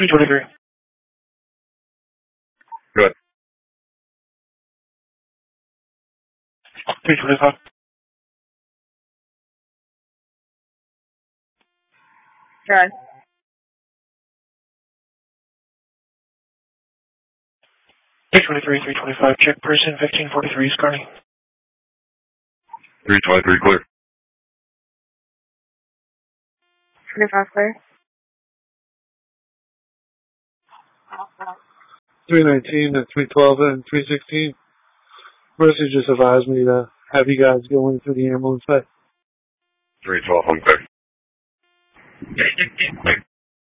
323. Good. 325. Good. 323, 325. Check person 1543 Scarney. 323 clear. 25 clear. 319 and 312 and 316. Mercy just advised me to have you guys go in through the ambulance bay. 312, I'm clear.